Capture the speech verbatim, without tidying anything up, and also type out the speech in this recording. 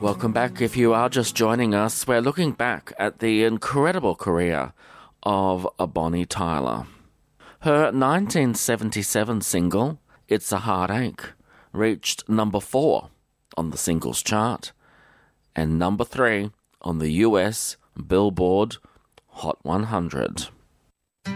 Welcome back. If you are just joining us, we're looking back at the incredible career of Bonnie Tyler. Her nineteen seventy-seven single, It's a Heartache, reached number four on the singles chart and number three on the U S Billboard Hot one hundred.